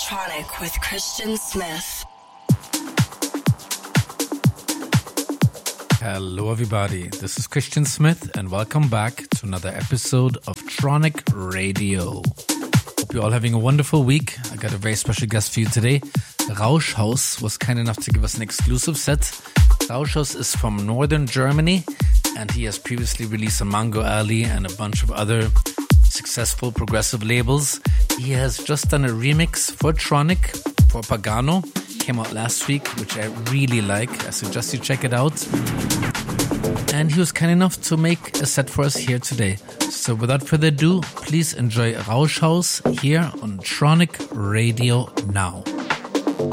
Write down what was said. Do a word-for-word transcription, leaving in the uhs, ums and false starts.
Tronic with Christian Smith. Hello everybody, this is Christian Smith and welcome back to another episode of Tronic Radio. Hope you're all having a wonderful week. I got a very special guest for you today. Rauschhaus was kind enough to give us an exclusive set. Rauschhaus is from northern Germany and he has previously released on Mango Alley and a bunch of other successful progressive labels. He has just done a remix for Tronic, for Pagano. Came out last week, which I really like. I suggest you check it out. And he was kind enough to make a set for us here today. So without further ado, please enjoy Rauschhaus here on Tronic Radio now.